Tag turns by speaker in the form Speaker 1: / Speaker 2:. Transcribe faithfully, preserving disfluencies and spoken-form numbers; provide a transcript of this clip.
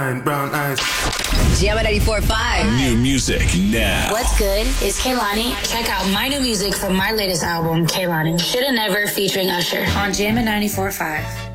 Speaker 1: Brown eyes.
Speaker 2: Jam ninety-four point five.
Speaker 3: New music now.
Speaker 4: What's good? It's Kehlani.
Speaker 5: Check out my new music from my latest album, Kehlani. Shoulda Never featuring Usher on Jam ninety-four point five.